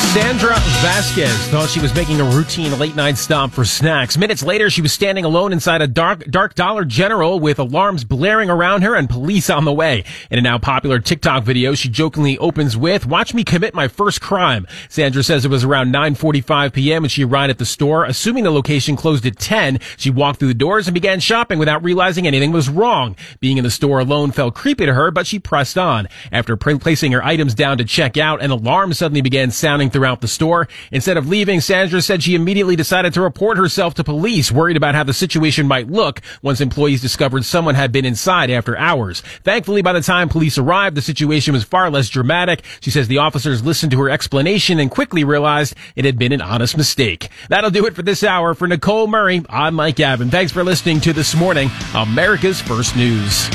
Sandra Vasquez thought she was making a routine late-night stop for snacks. Minutes later, she was standing alone inside a dark Dollar General with alarms blaring around her and police on the way. In a now popular TikTok video, she jokingly opens with, "Watch me commit my first crime." Sandra says it was around 9:45 p.m. when she arrived at the store. Assuming the location closed at 10, she walked through the doors and began shopping without realizing anything was wrong. Being in the store alone felt creepy to her, but she pressed on. After placing her items down to check out, an alarm suddenly began sounding throughout the store. Instead of leaving, Sandra said she immediately decided to report herself to police, worried about how the situation might look once employees discovered someone had been inside after hours. Thankfully, by the time police arrived, the situation was far less dramatic. She says the officers listened to her explanation and quickly realized it had been an honest mistake. That'll do it for this hour. For Nicole Murray, I'm Mike Gavin. Thanks for listening to This Morning, America's First News.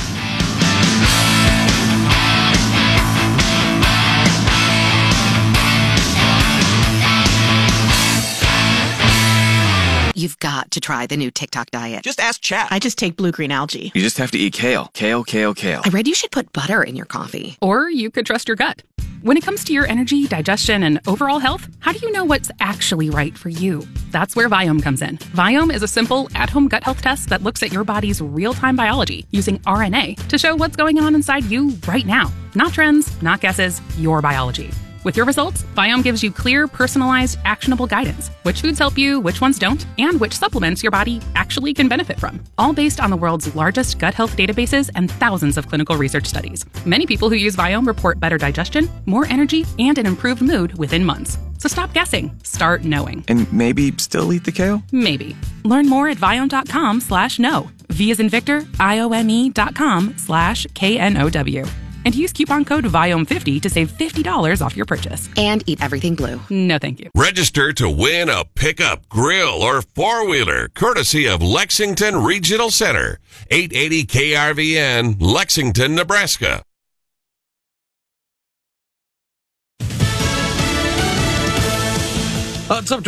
You've got to try the new TikTok diet. Just ask chat. I just take blue-green algae. You just have to eat kale. Kale. I read you should put butter in your coffee. Or you could trust your gut. When it comes to your energy, digestion, and overall health, how do you know what's actually right for you? That's where Viome comes in. Viome is a simple, at-home gut health test that looks at your body's real-time biology using RNA to show what's going on inside you right now. Not trends, not guesses, your biology. With your results, Viome gives you clear, personalized, actionable guidance. Which foods help you, which ones don't, and which supplements your body actually can benefit from. All based on the world's largest gut health databases and thousands of clinical research studies. Many people who use Viome report better digestion, more energy, and an improved mood within months. So stop guessing. Start knowing. And maybe still eat the kale? Maybe. Learn more at Viome.com/know. V as in Victor, IOME.com/KNOW. And use coupon code VIOME50 to save $50 off your purchase. And eat everything blue. No, thank you. Register to win a pickup, grill, or four-wheeler, courtesy of Lexington Regional Center, 880 KRVN, Lexington, Nebraska. It's up to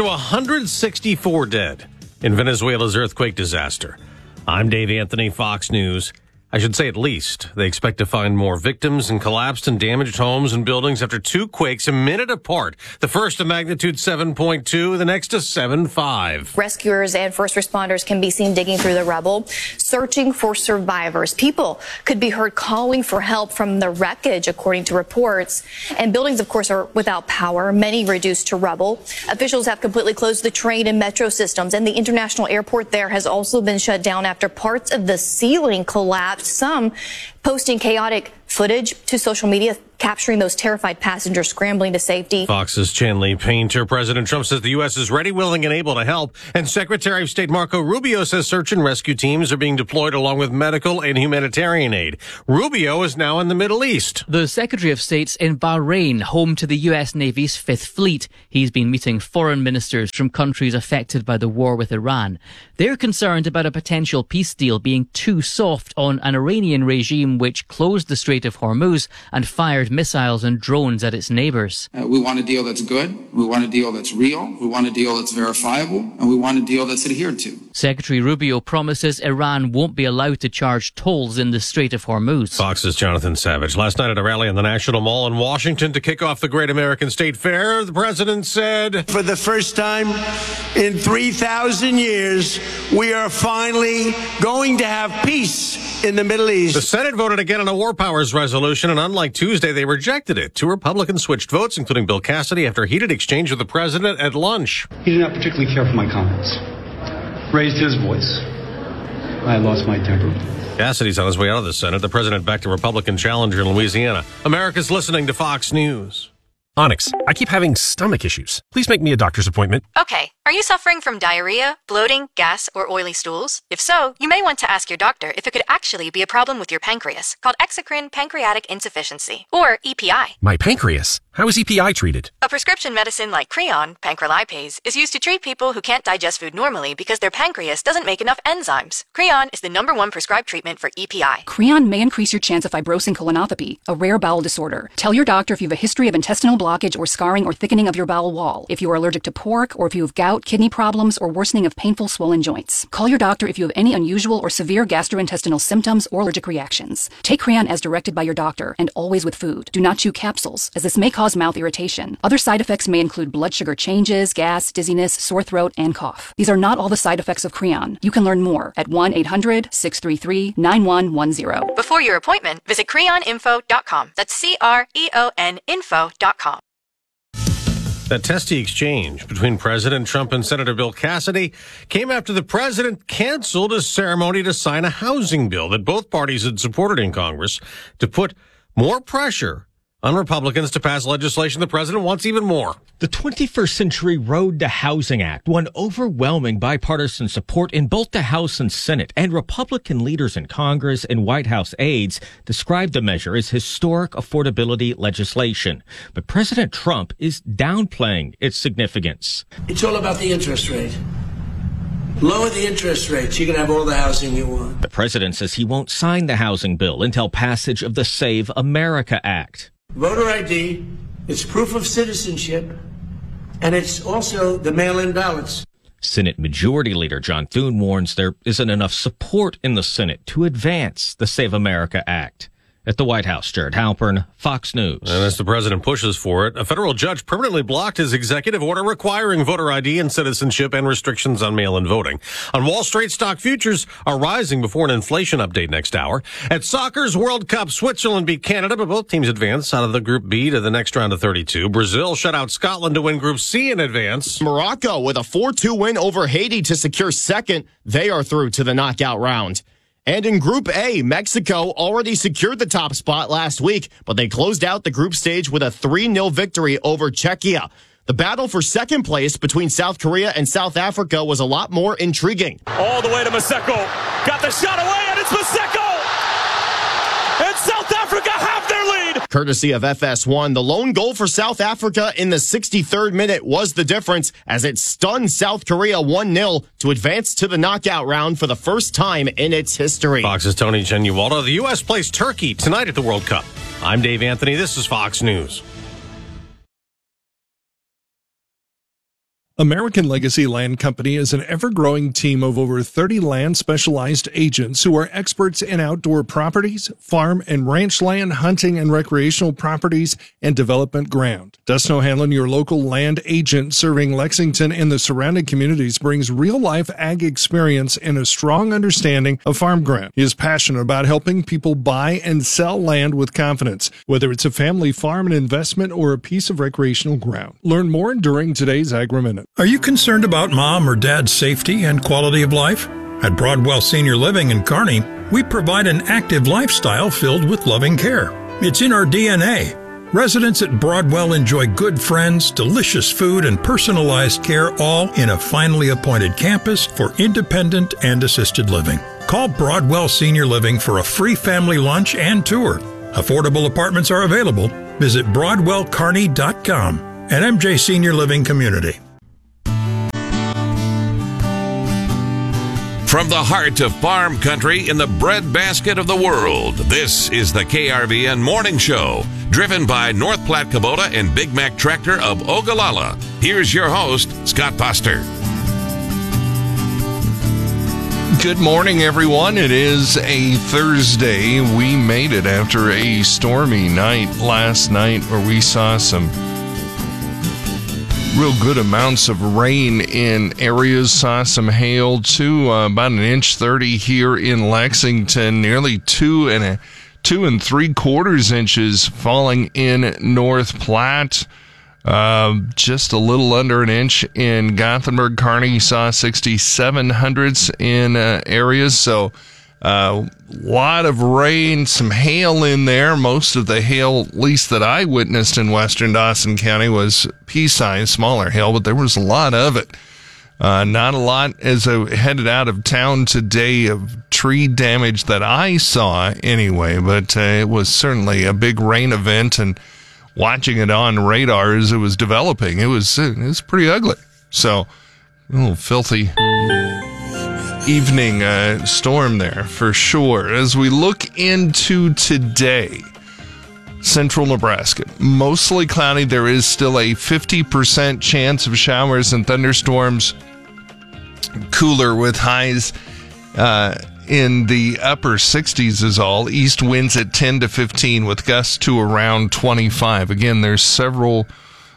164 dead in Venezuela's earthquake disaster. I'm Dave Anthony, Fox News. I should say at least. They expect to find more victims in collapsed and damaged homes and buildings after two quakes a minute apart. The first a magnitude 7.2, the next a 7.5. Rescuers and first responders can be seen digging through the rubble, searching for survivors. People could be heard calling for help from the wreckage, according to reports. And buildings, of course, are without power, many reduced to rubble. Officials have completely closed the train and metro systems, and the international airport there has also been shut down after parts of the ceiling collapsed. Some posting chaotic footage to social media, capturing those terrified passengers scrambling to safety. Fox's Chanley Painter. President Trump says the U.S. is ready, willing, and able to help. And Secretary of State Marco Rubio says search and rescue teams are being deployed along with medical and humanitarian aid. Rubio is now in the Middle East. The Secretary of State's in Bahrain, home to the U.S. Navy's Fifth Fleet. He's been meeting foreign ministers from countries affected by the war with Iran. They're concerned about a potential peace deal being too soft on an Iranian regime which closed the Strait of Hormuz and fired missiles and drones at its neighbors. We want a deal that's good. We want a deal that's real. We want a deal that's verifiable. And we want a deal that's adhered to. Secretary Rubio promises Iran won't be allowed to charge tolls in the Strait of Hormuz. Fox's Jonathan Savage. Last night at a rally in the National Mall in Washington to kick off the Great American State Fair, the president said, "For the first time in 3,000 years, we are finally going to have peace in the Middle East." The Senate voted again on a war powers resolution, and unlike Tuesday, they rejected it. Two Republicans switched votes, including Bill Cassidy, after a heated exchange with the president at lunch. He did not particularly care for my comments. Raised his voice. I lost my temper. Cassidy's on his way out of the Senate. The president backed a Republican challenger in Louisiana. America's listening to Fox News. Onyx, I keep having stomach issues. Please make me a doctor's appointment. Okay. Are you suffering from diarrhea, bloating, gas, or oily stools? If so, you may want to ask your doctor if it could actually be a problem with your pancreas, called exocrine pancreatic insufficiency, or EPI. My pancreas? How is EPI treated? A prescription medicine like Creon, pancrelipase, is used to treat people who can't digest food normally because their pancreas doesn't make enough enzymes. Creon is the #1 prescribed treatment for EPI. Creon may increase your chance of fibrosing colonopathy, a rare bowel disorder. Tell your doctor if you have a history of intestinal blockage or scarring or thickening of your bowel wall, if you are allergic to pork, or if you have gout, kidney problems, or worsening of painful swollen joints. Call your doctor if you have any unusual or severe gastrointestinal symptoms or allergic reactions. Take Creon as directed by your doctor, and always with food. Do not chew capsules, as this may cause cause mouth irritation. Other side effects may include blood sugar changes, gas, dizziness, sore throat, and cough. These are not all the side effects of Creon. You can learn more at 1-800-633-9110. Before your appointment, visit creoninfo.com. That's CREON info.com. That testy exchange between President Trump and Senator Bill Cassidy came after the president canceled a ceremony to sign a housing bill that both parties had supported in Congress to put more pressure on Republicans to pass legislation the president wants even more. The 21st Century Road to Housing Act won overwhelming bipartisan support in both the House and Senate, and Republican leaders in Congress and White House aides described the measure as historic affordability legislation. But President Trump is downplaying its significance. It's all about the interest rate. Lower the interest rates, you can have all the housing you want. The president says he won't sign the housing bill until passage of the Save America Act. Voter ID, it's proof of citizenship, and it's also the mail-in ballots. Senate Majority Leader John Thune warns there isn't enough support in the Senate to advance the Save America Act. At the White House, Jared Halpern, Fox News. And as the president pushes for it, a federal judge permanently blocked his executive order requiring voter ID and citizenship and restrictions on mail-in voting. On Wall Street, stock futures are rising before an inflation update next hour. At soccer's World Cup, Switzerland beat Canada, but both teams advance out of the Group B to the next round of 32. Brazil shut out Scotland to win Group C in advance. Morocco with a 4-2 win over Haiti to secure second. They are through to the knockout round. And in Group A, Mexico already secured the top spot last week, but they closed out the group stage with a 3-0 victory over Czechia. The battle for second place between South Korea and South Africa was a lot more intriguing. All the way to Maseko. Got the shot away, and it's Maseko! And South Africa have their lead! Courtesy of FS1, the lone goal for South Africa in the 63rd minute was the difference as it stunned South Korea 1-0 to advance to the knockout round for the first time in its history. Fox's Tony Genualdo. The U.S. plays Turkey tonight at the World Cup. I'm Dave Anthony. This is Fox News. American Legacy Land Company is an ever-growing team of over 30 land-specialized agents who are experts in outdoor properties, farm and ranch land, hunting and recreational properties, and development ground. Dustin O'Hanlon, your local land agent serving Lexington and the surrounding communities, brings real-life ag experience and a strong understanding of farm ground. He is passionate about helping people buy and sell land with confidence, whether it's a family farm, an investment, or a piece of recreational ground. Learn more during today's Agri-Minute. Are you concerned about mom or dad's safety and quality of life? At Broadwell Senior Living in Kearney, we provide an active lifestyle filled with loving care. It's in our DNA. Residents at Broadwell enjoy good friends, delicious food, and personalized care, all in a finely appointed campus for independent and assisted living. Call Broadwell Senior Living for a free family lunch and tour. Affordable apartments are available. Visit BroadwellKearney.com and MJ Senior Living Community. From the heart of farm country in the breadbasket of the world, this is the KRVN Morning Show, driven by North Platte Kubota and Big Mac Tractor of Ogallala. Here's your host, Scott Foster. Good morning, everyone. It is a Thursday. We made it after a stormy night last night where we saw some real good amounts of rain in areas, saw some hail to about 1.30 inches here in Lexington, nearly 2 3/4 inches falling in North Platte. Just a little under an inch in Gothenburg. Kearney saw 6,700s in areas, so a lot of rain, some hail in there. Most of the hail, at least that I witnessed in western Dawson County, was pea-sized, smaller hail, but there was a lot of it. Not a lot as I headed out of town today of tree damage that I saw anyway, but it was certainly a big rain event, and watching it on radar as it was developing, it was pretty ugly. So, a little filthy evening storm there for sure. As we look into today, central Nebraska, mostly cloudy. There is still a 50% chance of showers and thunderstorms. Cooler with highs in the upper 60s is all. East winds at 10 to 15 with gusts to around 25. Again, there's several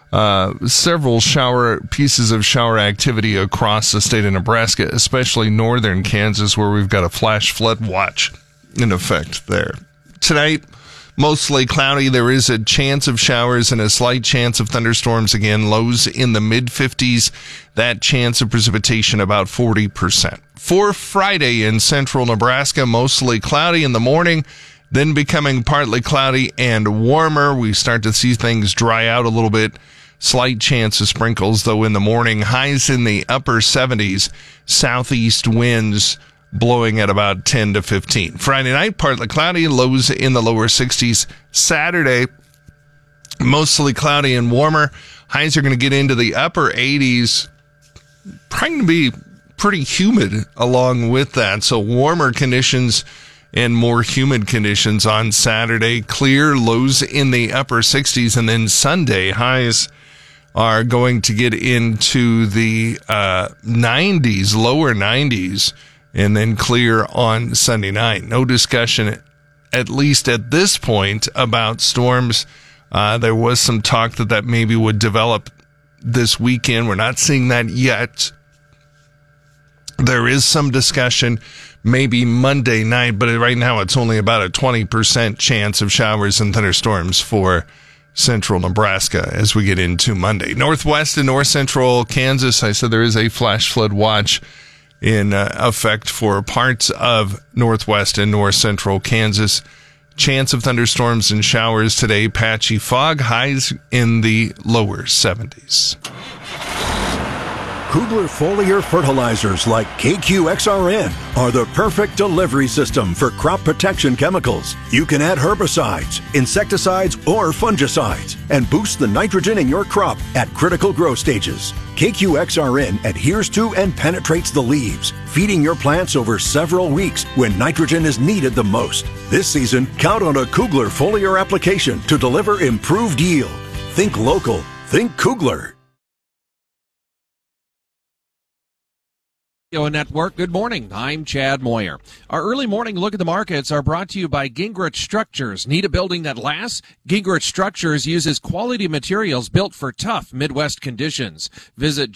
pieces of shower activity across the state of Nebraska, especially northern Kansas, where we've got a flash flood watch in effect there. Tonight, mostly cloudy. There is a chance of showers and a slight chance of thunderstorms again. Lows in the mid-50s. That chance of precipitation about 40%. For Friday in central Nebraska, mostly cloudy in the morning, then becoming partly cloudy and warmer. We start to see things dry out a little bit. Slight chance of sprinkles, though, in the morning. Highs in the upper 70s. Southeast winds blowing at about 10 to 15. Friday night, partly cloudy. Lows in the lower 60s. Saturday, mostly cloudy and warmer. Highs are going to get into the upper 80s. Probably going to be pretty humid along with that. So warmer conditions and more humid conditions on Saturday. Clear, lows in the upper 60s. And then Sunday, highs are going to get into the 90s, lower 90s, and then clear on Sunday night. No discussion, at least at this point, about storms. There was some talk that maybe would develop this weekend. We're not seeing that yet. There is some discussion maybe Monday night, but right now it's only about a 20% chance of showers and thunderstorms for central Nebraska as we get into Monday. Northwest and north central Kansas, I said there is a flash flood watch in effect for parts of northwest and north central Kansas. Chance of thunderstorms and showers today, patchy fog, highs in the lower 70s. Kugler foliar fertilizers like KQXRN are the perfect delivery system for crop protection chemicals. You can add herbicides, insecticides, or fungicides and boost the nitrogen in your crop at critical growth stages. KQXRN adheres to and penetrates the leaves, feeding your plants over several weeks when nitrogen is needed the most. This season, count on a Kugler foliar application to deliver improved yield. Think local. Think Kugler. Network. Good morning. I'm Chad Moyer. Our early morning look at the markets are brought to you by Gingrich Structures. Need a building that lasts? Gingrich Structures uses quality materials built for tough Midwest conditions. Visit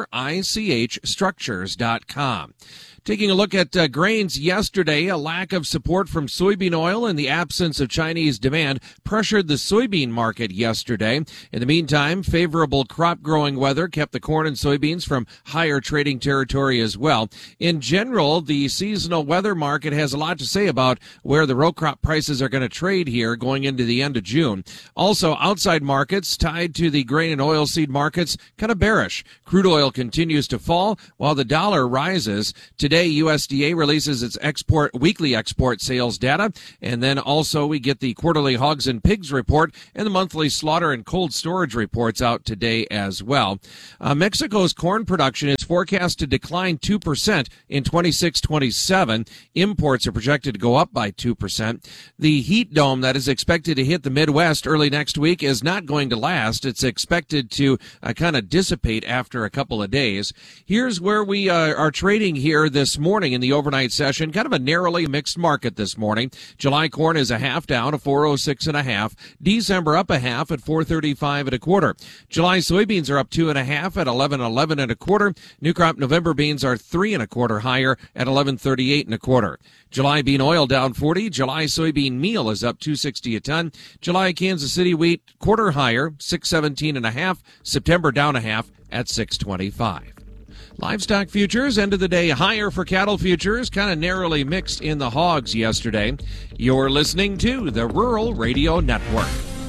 gingerichstructures.com. Taking a look at grains yesterday, a lack of support from soybean oil and the absence of Chinese demand pressured the soybean market yesterday. In the meantime, favorable crop growing weather kept the corn and soybeans from higher trading territory as well. In general, the seasonal weather market has a lot to say about where the row crop prices are going to trade here going into the end of June. Also, outside markets tied to the grain and oilseed markets kind of bearish. Crude oil continues to fall while the dollar rises. Today, USDA releases its weekly export sales data, and then also we get the quarterly hogs and pigs report and the monthly slaughter and cold storage reports out today as well. Mexico's corn production is forecast to decline 2% in 26-27. Imports are projected to go up by 2%. The heat dome that is expected to hit the Midwest early next week is not going to last. It's expected to kind of dissipate after a couple of days. Here's where we are trading here this morning in the overnight session. Kind of a narrowly mixed market this morning. July corn is a half down, a 406.5. December up a half at 435 and a quarter. July soybeans are up 2.5 at 1111 and a quarter. New crop November beans are 3 1/4 higher at 1138 and a quarter. July bean oil down 40. July soybean meal is up 260 a ton. July Kansas City wheat quarter higher, 617.5. September down a half at 625. Livestock futures, end of the day higher for cattle futures, kind of narrowly mixed in the hogs yesterday. You're listening to the Rural Radio Network.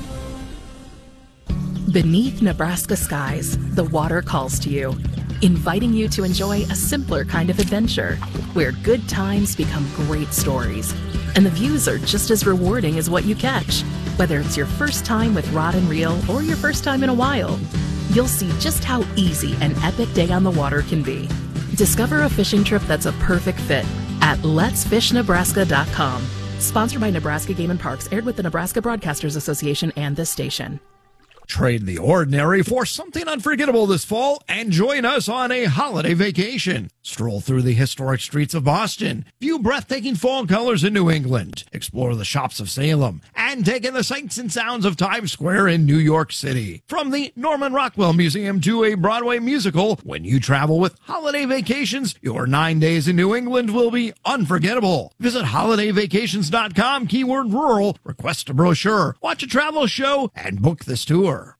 Beneath Nebraska skies, the water calls to you, inviting you to enjoy a simpler kind of adventure, where good times become great stories, and the views are just as rewarding as what you catch. Whether it's your first time with rod and reel or your first time in a while, you'll see just how easy an epic day on the water can be. Discover a fishing trip that's a perfect fit at letsfishnebraska.com. Sponsored by Nebraska Game and Parks, aired with the Nebraska Broadcasters Association and this station. Trade the ordinary for something unforgettable this fall and join us on a holiday vacation. Stroll through the historic streets of Boston, view breathtaking fall colors in New England, explore the shops of Salem, and take in the sights and sounds of Times Square in New York City. From the Norman Rockwell Museum to a Broadway musical, when you travel with Holiday Vacations, your 9 days in New England will be unforgettable. Visit holidayvacations.com, keyword rural, request a brochure, watch a travel show, and book this tour.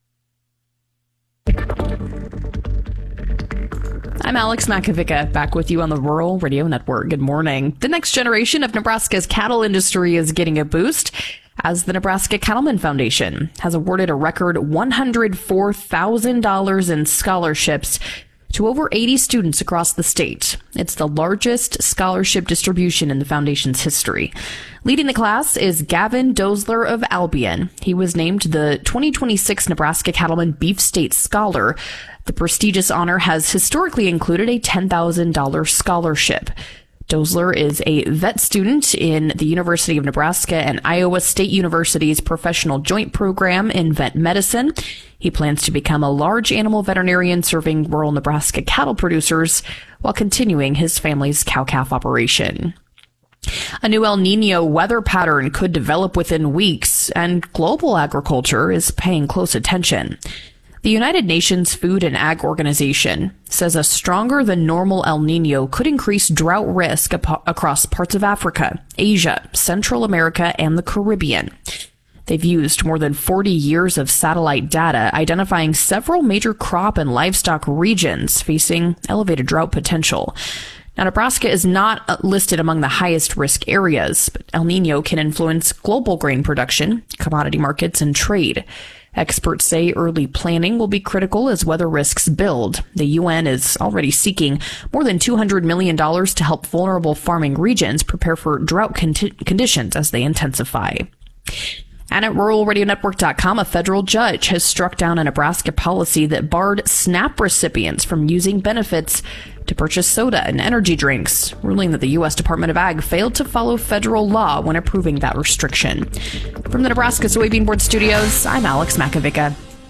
I'm Alex Makovica, back with you on the Rural Radio Network. Good morning. The next generation of Nebraska's cattle industry is getting a boost as the Nebraska Cattlemen Foundation has awarded a record $104,000 in scholarships to over 80 students across the state. It's the largest scholarship distribution in the foundation's history. Leading the class is Gavin Dozler of Albion. He was named the 2026 Nebraska Cattlemen Beef State Scholar. The prestigious honor has historically included a $10,000 scholarship. Dozler is a vet student in the University of Nebraska and Iowa State University's Professional Joint Program in vet medicine. He plans to become a large animal veterinarian serving rural Nebraska cattle producers while continuing his family's cow-calf operation. A new El Nino weather pattern could develop within weeks, and global agriculture is paying close attention. The United Nations Food and Ag Organization says a stronger than normal El Nino could increase drought risk across parts of Africa, Asia, Central America, and the Caribbean. They've used more than 40 years of satellite data identifying several major crop and livestock regions facing elevated drought potential. Now, Nebraska is not listed among the highest risk areas, but El Nino can influence global grain production, commodity markets, and trade. Experts say early planning will be critical as weather risks build. The UN is already seeking more than $200 million to help vulnerable farming regions prepare for drought conditions as they intensify. And at ruralradionetwork.com, a federal judge has struck down a Nebraska policy that barred SNAP recipients from using benefits to purchase soda and energy drinks, ruling that the U.S. Department of Ag failed to follow federal law when approving that restriction. From the Nebraska Soybean Board Studios, I'm Alex Makovica.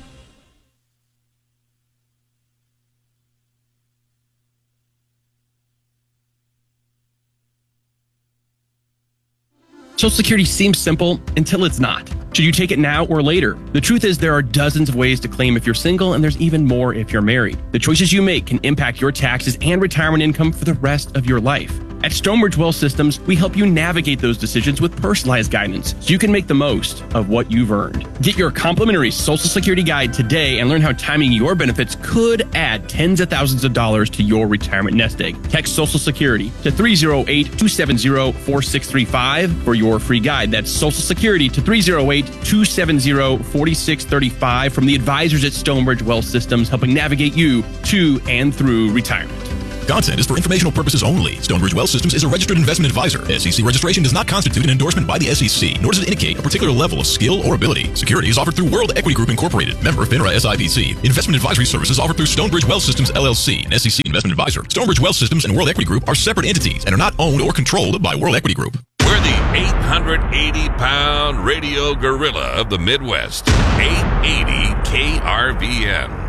Social Security seems simple until it's not. Should you take it now or later? The truth is there are dozens of ways to claim if you're single, and there's even more if you're married. The choices you make can impact your taxes and retirement income for the rest of your life. At Stonebridge Wealth Systems, we help you navigate those decisions with personalized guidance so you can make the most of what you've earned. Get your complimentary Social Security guide today and learn how timing your benefits could add tens of thousands of dollars to your retirement nest egg. Text Social Security to 308-270-4635 for your free guide. That's Social Security to 308-270-4635 from the advisors at Stonebridge Wealth Systems, helping navigate you to and through retirement. Content is for informational purposes only. Stonebridge Wealth Systems is a registered investment advisor. SEC registration does not constitute an endorsement by the SEC, nor does it indicate a particular level of skill or ability. Securities offered through World Equity Group Incorporated, member FINRA SIPC. Investment advisory services offered through Stonebridge Wealth Systems LLC, an SEC investment advisor. Stonebridge Wealth Systems and World Equity Group are separate entities and are not owned or controlled by World Equity Group. We're the 880-pound radio gorilla of the Midwest. 880 KRVN.